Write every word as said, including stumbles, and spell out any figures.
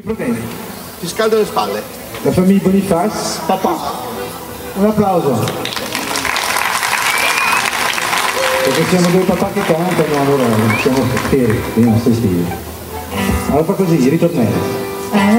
problemi. Ti scaldo le spalle. La famiglia Boniface, papà. Un applauso. Perché siamo due papà che cantano, allora siamo fieri, quindi non stai stili. Allora fa così, ritornello.